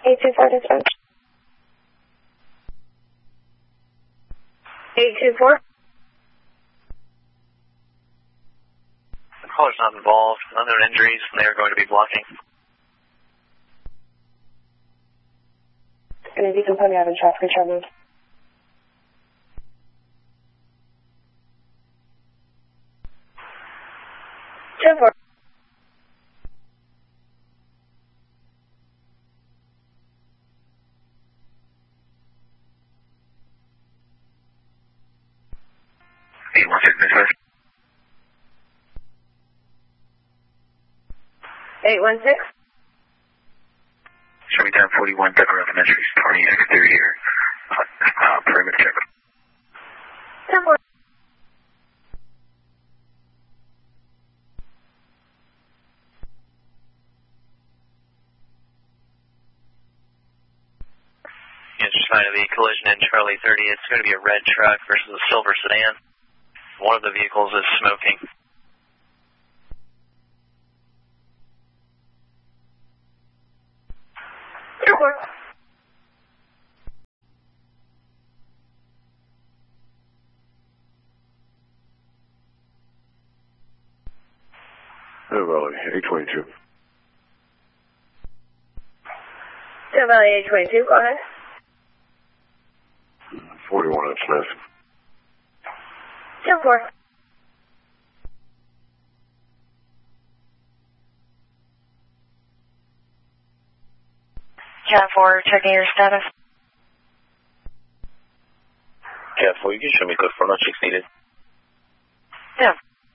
824 dispatch. 824. The caller's not involved. Unknown injuries, and they are going to be blocking. Going to be Pony Island traffic control mode. Ten four. Eight one six. Show me down 41 Tucker Elementary, Pony exterior. Perimeter check. 10 4. Just sign of the collision in Charlie 30. It's going to be a red truck versus a silver sedan. One of the vehicles is smoking. Death Valley, 822. Death Valley 822, go ahead. 41 at Smith. 10 4. Cat 4, checking your status. Cat 4, you can show me code 4 checks needed. Yeah.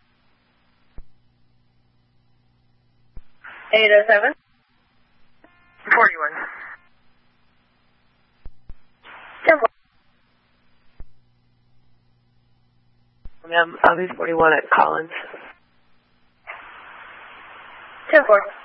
807. 41. 10 4. We have Obby 41 at Collins. 10 4.